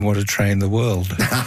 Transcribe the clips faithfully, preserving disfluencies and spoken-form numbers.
want to train the world.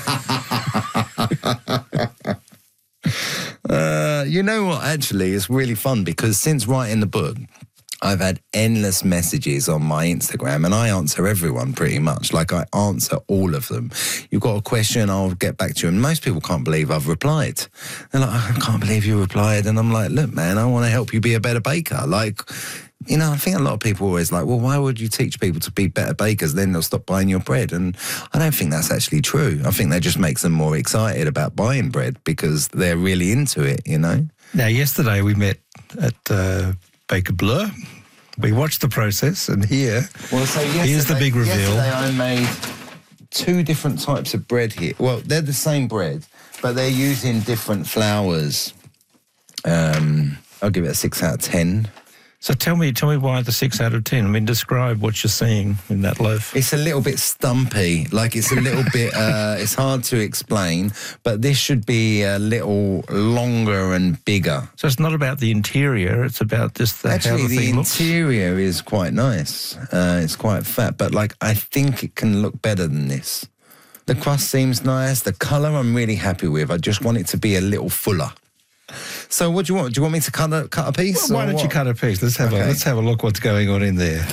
uh, you know what, actually, it's really fun because since writing the book, I've had endless messages on my Instagram and I answer everyone pretty much. Like I answer all of them. You've got a question, I'll get back to you. And most people can't believe I've replied. They're like, I can't believe you replied. And I'm like, look, man, I want to help you be a better baker. Like, you know, I think a lot of people are always like, well, why would you teach people to be better bakers? Then they'll stop buying your bread. And I don't think that's actually true. I think that just makes them more excited about buying bread because they're really into it, you know? Now, yesterday we met at uh, Baker Bleu. We watched the process, and here, well, so here's the big reveal. Yesterday I made two different types of bread here. Well, they're the same bread, but they're using different flours. Um, I'll give it a six out of ten. So tell me, tell me why the six out of ten. I mean, describe what you're seeing in that loaf. It's a little bit stumpy, like it's a little bit, uh, it's hard to explain, but this should be a little longer and bigger. So it's not about the interior, it's about just the, Actually, how the, the thing looks? interior is quite nice. Uh, it's quite fat, but like I think it can look better than this. The crust seems nice. The colour I'm really happy with. I just want it to be a little fuller. So what do you want? Do you want me to cut a, cut a piece? Well, why don't what? you cut a piece? Let's have okay. a let's have a look what's going on in there.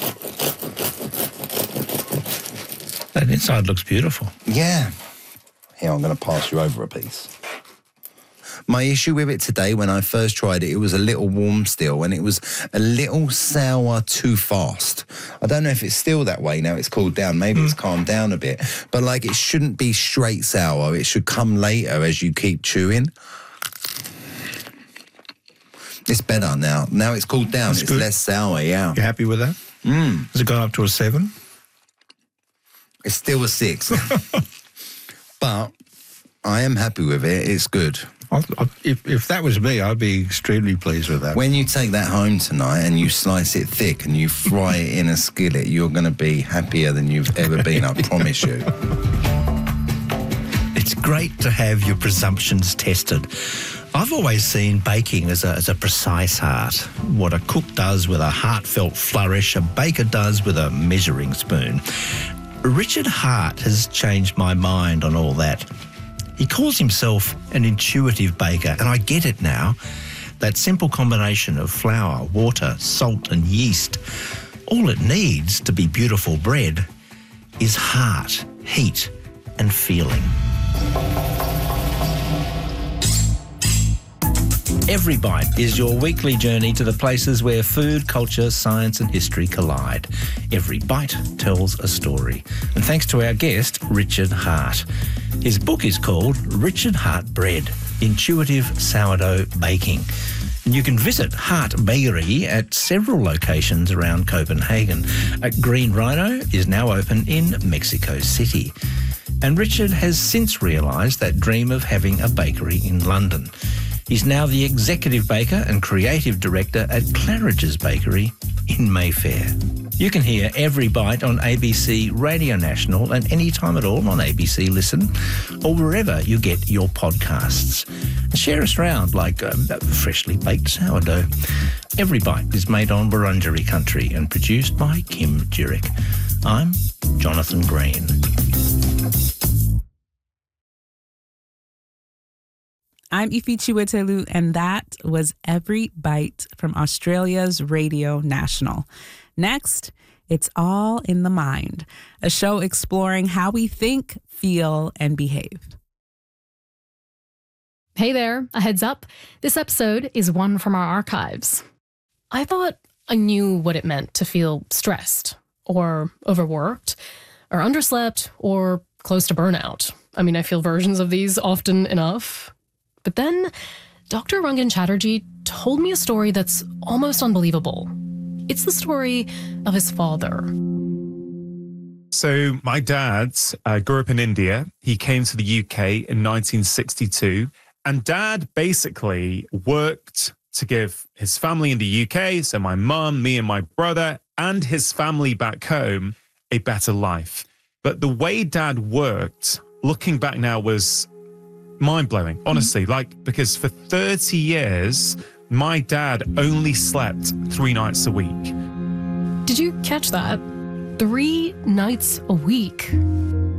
That inside looks beautiful. Yeah. Here, I'm going to pass you over a piece. My issue with it today, when I first tried it, it was a little warm still, and it was a little sour too fast. I don't know if it's still that way now. It's cooled down. Maybe mm. it's calmed down a bit. But, like, it shouldn't be straight sour. It should come later as you keep chewing. It's better now. Now it's cooled down. That's it's good. less sour, yeah. You happy with that? Mm. Has it gone up to a seven? It's still a six. But I am happy with it. It's good. I'll, I'll, if, if that was me, I'd be extremely pleased with that. When you take that home tonight and you slice it thick and you fry it in a skillet, you're going to be happier than you've ever been, I promise you. It's great to have your presumptions tested. I've always seen baking as a, as a precise art. What a cook does with a heartfelt flourish, a baker does with a measuring spoon. Richard Hart has changed my mind on all that. He calls himself an intuitive baker, and I get it now. That simple combination of flour, water, salt and yeast, all it needs to be beautiful bread is heart, heat and feeling. Every Bite is your weekly journey to the places where food, culture, science and history collide. Every bite tells a story. And thanks to our guest, Richard Hart. His book is called Richard Hart Bread, Intuitive Sourdough Baking. And you can visit Hart Bakery at several locations around Copenhagen. Uh, Green Rhino is now open in Mexico City. And Richard has since realised that dream of having a bakery in London. He's now the executive baker and creative director at Claridge's Bakery in Mayfair. You can hear Every Bite on A B C Radio National and any time at all on A B C Listen or wherever you get your podcasts. And share us around like uh, freshly baked sourdough. Every Bite is made on Wurundjeri country and produced by Kim Jurek. I'm Jonathan Green. I'm Ifi Chiwetelu, and that was Every Bite from Australia's Radio National. Next, it's All in the Mind, a show exploring how we think, feel, and behave. Hey there, a heads up. This episode is one from our archives. I thought I knew what it meant to feel stressed, or overworked, or underslept, or close to burnout. I mean, I feel versions of these often enough. But then Doctor Rangan Chatterjee told me a story that's almost unbelievable. It's the story of his father. So my dad uh, grew up in India. He came to the U K in nineteen sixty-two. And Dad basically worked to give his family in the U K, so my mum, me and my brother, and his family back home, a better life. But the way Dad worked, looking back now, was mind-blowing, honestly. Mm-hmm. Like, because for thirty years, my dad only slept three nights a week. Did you catch that? Three nights a week.